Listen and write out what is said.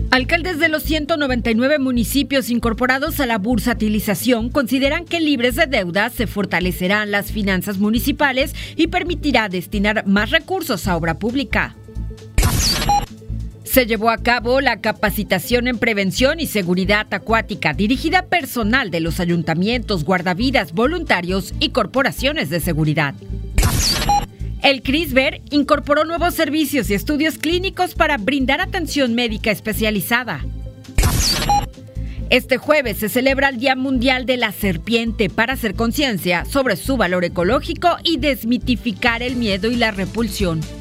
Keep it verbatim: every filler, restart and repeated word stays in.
Alcaldes de los ciento noventa y nueve municipios incorporados a la bursatilización consideran que libres de deuda se fortalecerán las finanzas municipales y permitirá destinar más recursos a obra pública. Se llevó a cabo la capacitación en prevención y seguridad acuática dirigida a personal de los ayuntamientos, guardavidas, voluntarios y corporaciones de seguridad. El CRISVER incorporó nuevos servicios y estudios clínicos para brindar atención médica especializada. Este jueves se celebra el Día Mundial de la Serpiente para hacer conciencia sobre su valor ecológico y desmitificar el miedo y la repulsión.